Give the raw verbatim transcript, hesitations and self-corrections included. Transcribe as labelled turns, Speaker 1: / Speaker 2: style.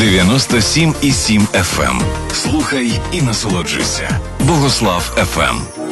Speaker 1: дев'яносто сім і сім еф ем. Слухай і насолоджуйся. Богослав еф ем.